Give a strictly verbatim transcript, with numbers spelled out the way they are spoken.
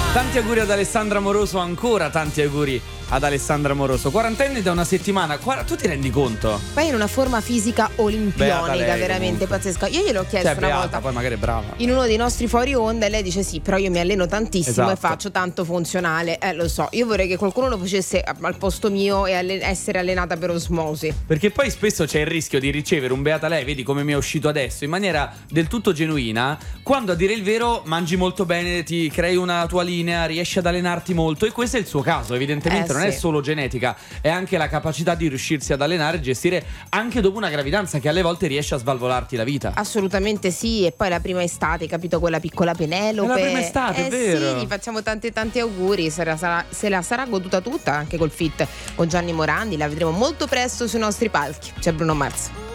Tanti auguri ad Alessandra Moroso, ancora tanti auguri ad Alessandra Moroso. Quarantenne da una settimana, Qua- tu ti rendi conto? Poi in una forma fisica olimpionica, lei, veramente comunque. pazzesca. Io gliel'ho chiesto Cioè, una beata, volta poi magari è brava. in uno dei nostri fuori onda e lei dice sì, però io mi alleno tantissimo Esatto. e faccio tanto funzionale. Eh, lo so, io vorrei che qualcuno lo facesse al posto mio e alle- essere allenata per osmosi. Perché poi spesso c'è il rischio di ricevere un beata lei, vedi come mi è uscito adesso, in maniera del tutto genuina, quando a dire il vero mangi molto bene, ti crei una tua linea, riesci ad allenarti molto, e questo è il suo caso, evidentemente Eh, non sì. è solo genetica, è anche la capacità di riuscirsi ad allenare e gestire anche dopo una gravidanza che alle volte riesce a svalvolarti la vita. Assolutamente sì, e poi la prima estate, capito, quella piccola Penelope. È la prima estate, eh, è vero. Sì, gli facciamo tanti tanti auguri, se la, sarà, se la sarà goduta tutta anche col feat con Gianni Morandi, la vedremo molto presto sui nostri palchi. C'è Bruno Mars.